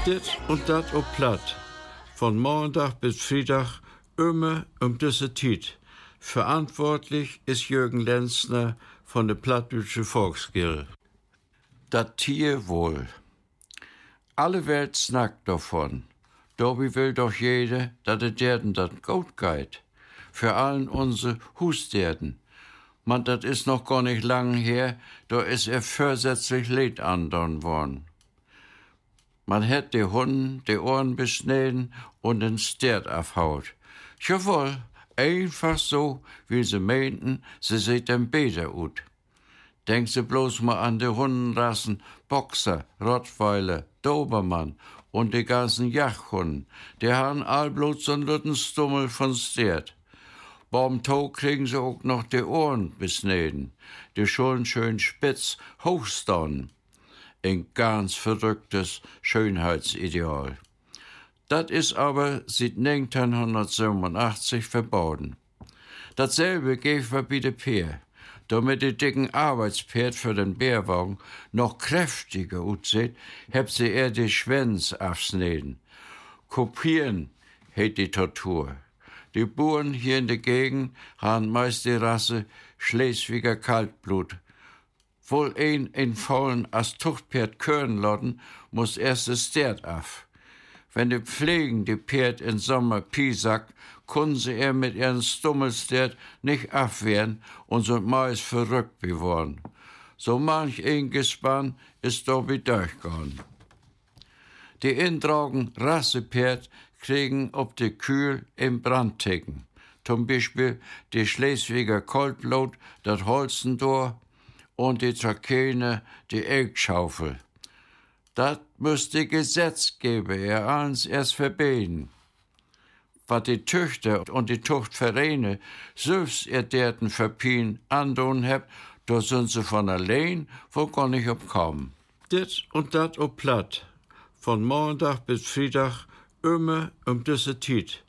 Dit und dat op platt. Von Montag bis Freitag immer diese Tijd. Verantwortlich ist Jürgen Lenzner von der Plattdeutsche Volksgilde. Das Tierwohl. Alle Welt snackt davon. Dabei will doch jeder, dass es derden dat gut geht. Für allen unsere Husderden. Man, das ist noch gar nicht lang her, da ist vorsätzlich Leid andauern worden. Man hätt die Hunden die Ohren beschnitten und den Stert abhaut. Jawohl, einfach so, wie sie meinten, sie seht dann besser ut. Denk sie bloß mal an die Hundenrassen Boxer, Rottweiler, Dobermann und die ganzen Jagdhunden. Die haben all bloß so'n lütten Stummel von Stert. Beim Tag kriegen sie auch noch die Ohren besneden, die schon schön spitz hochstauen. Ein ganz verrücktes Schönheitsideal. Das ist aber seit 1987 verboten. Dasselbe geht wir bei der Peer. Damit die dicken Arbeitspferd für den Bärwagen noch kräftiger aussieht, hebt sie eher die Schwänz absneden. Kopieren heet die Tortur. Die Bauern hier in der Gegend haben meist die Rasse Schleswiger Kaltblut. Wohl in Faulen als Tuchtpferd kören lotten, muss erst das Stert af. Wenn die Pflegen die Pferd in Sommer piesack, können sie mit ihren Stummelstert nicht abwehren und sind meist verrückt geworden. So manch ein Gespann ist dabei durchgegangen. Die indraugen Rassepferd kriegen ob die Kühl im Brandticken. Zum Beispiel die Schleswiger Kaltblut, das Holstendor und die Trakehne, die Elgschaufel. Das muss die Gesetzgeber uns erst verbieten. Was die Tüchter und die Tuchtvereine selbst derten verpien andun hebt, da sind sie von allein wohl gar nicht abkommen. Dit und dat op platt. Von Montag bis Freitag immer diese Tijd.